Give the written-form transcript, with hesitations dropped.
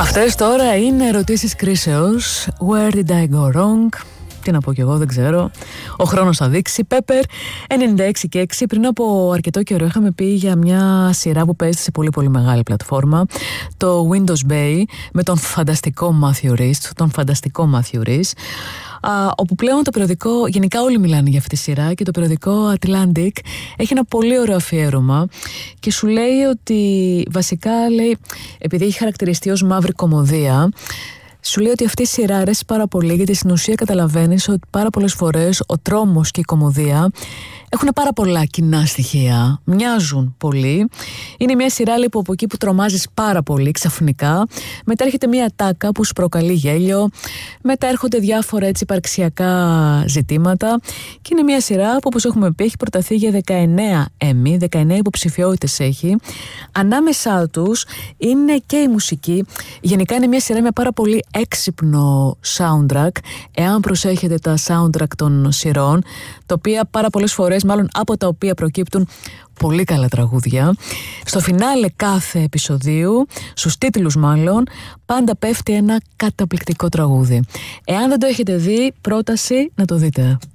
Αυτές τώρα είναι ερωτήσεις κρίσεως. Where did I go wrong? Τι να πω κι εγώ, δεν ξέρω. Ο χρόνος θα δείξει. Pepper 96 και 6. Πριν από αρκετό καιρό είχαμε πει για μια σειρά που παίζεται σε πολύ πολύ μεγάλη πλατφόρμα, το Windows Bay, με τον φανταστικό Matthew Rhys, όπου πλέον το περιοδικό, γενικά όλοι μιλάνε για αυτή τη σειρά, και το περιοδικό Atlantic έχει ένα πολύ ωραίο αφιέρωμα και σου λέει ότι βασικά, λέει, επειδή έχει χαρακτηριστεί ως μαύρη κωμωδία, σου λέει ότι αυτή η σειρά αρέσει πάρα πολύ, γιατί στην ουσία καταλαβαίνεις ότι πάρα πολλές φορές ο τρόμος και η κωμωδία έχουν πάρα πολλά κοινά στοιχεία. Μοιάζουν πολύ. Είναι μια σειρά λοιπόν από εκεί που τρομάζεις πάρα πολύ ξαφνικά. Μετά έρχεται μια ατάκα που σου προκαλεί γέλιο. Μετά έρχονται διάφορα έτσι υπαρξιακά ζητήματα. Και είναι μια σειρά που, όπως έχουμε πει, έχει προταθεί για 19 Emmy, 19 υποψηφιότητες έχει. Ανάμεσά τους είναι και η μουσική. Γενικά είναι μια σειρά με πάρα πολύ έξυπνο soundtrack. Εάν προσέχετε τα soundtrack των σειρών, τα οποία πάρα πολλές φορές, μάλλον από τα οποία προκύπτουν πολύ καλά τραγούδια. Στο φινάλε κάθε επεισοδίου, στους τίτλους μάλλον, πάντα πέφτει ένα καταπληκτικό τραγούδι. Εάν δεν το έχετε δει, πρόταση να το δείτε.